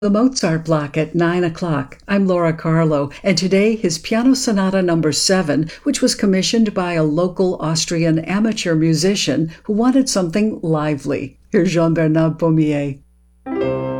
The Mozart Block at 9 o'clock. I'm Laura Carlo, and today his Piano Sonata number 7, which was commissioned by a local Austrian amateur musician who wanted something lively. Here's Jean-Bernard Pommier.